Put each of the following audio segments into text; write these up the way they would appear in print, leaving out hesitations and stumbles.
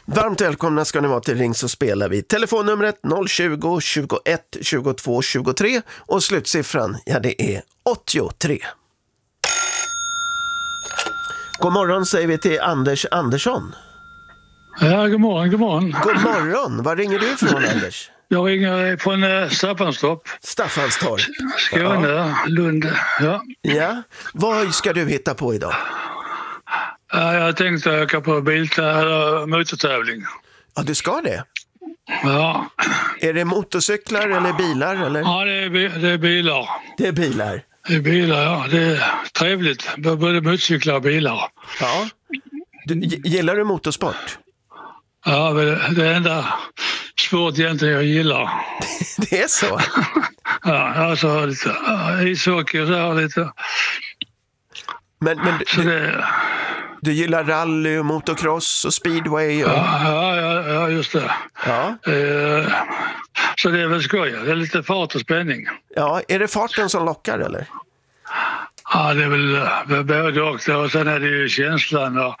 Varmt välkomna ska ni vara till Ring så spelar vi. Telefonnumret 020 21 22 23 och slutsiffran, ja det är 83. God morgon säger vi till Anders Andersson. Ja, god morgon. God morgon, var ringer du ifrån Anders? Jag ringer från Staffanstorp. Staffanstorp. Skåne, ja. Lund. Ja. Ja, vad ska du hitta på idag? Jag tänkte åka på motortävling. Ja, du ska det? Ja. Är det motorcyklar eller bilar? Eller? Ja, det är bilar. Det är bilar? Det är bilar, ja. Det är trevligt. Både motorcyklar och bilar. Ja. Gillar du motorsport? Ja, det enda sport egentligen jag gillar. Det är så? Ja, alltså lite ishockey och så här lite. Men så du gillar rally och motocross och speedway? Och... Ja, just det. Ja. Så det är väl skoj. Det är lite fart och spänning. Ja, är det farten som lockar eller? Ja, det är väl både och sen är det ju känslan och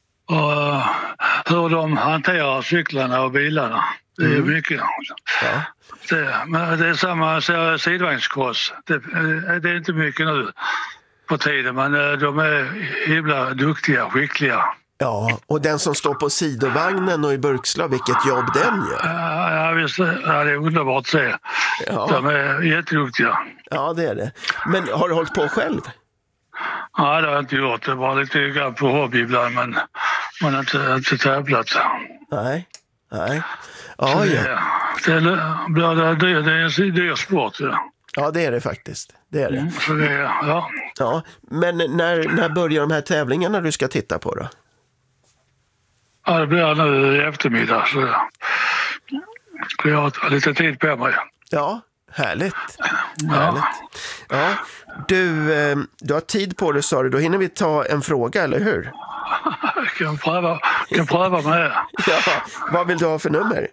hur de hanterar cyklarna och bilarna. Det är mycket. Ja. Men det är samma sidvagnskross. Det är inte mycket nu på tiden, men de är himla duktiga, skickliga. Ja, och den som står på sidovagnen och i burkslag, vilket jobb den gör. Ja, visst, det är underbart att se. Ja. De är jätteduktiga. Ja, det är det. Men har du hållit på själv? Ja, det har jag inte gjort. Det var lite grann på hobby ibland, men man har inte tävlat. Nej. Ja, ja. Det är en dyr sport. Ja. Ja, det är det faktiskt. Det är det. Så det är, ja. Ja, men när börjar de här tävlingarna du ska titta på då? Ja, det blir nu i eftermiddag. Så jag har lite tid på mig. Ja, härligt. Ja. Härligt. Ja, du har tid på dig, sa du. Då hinner vi ta en fråga, eller hur? Jag kan pröva med det. Ja, vad vill du ha för nummer?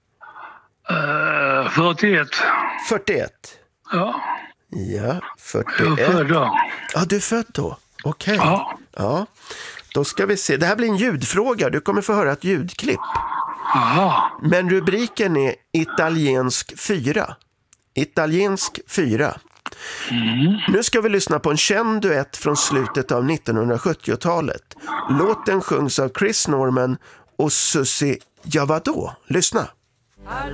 41. 41? Ja. Ja, 41. Jag är född då. Ja, du är född då. Okej. Ja. Då ska vi se. Det här blir en ljudfråga. Du kommer få höra ett ljudklipp. Aha. Men rubriken är italiensk 4. Italiensk 4. Nu ska vi lyssna på en känd duett från slutet av 1970-talet. Låten sjungs av Chris Norman och Susie Javadå. Lyssna. I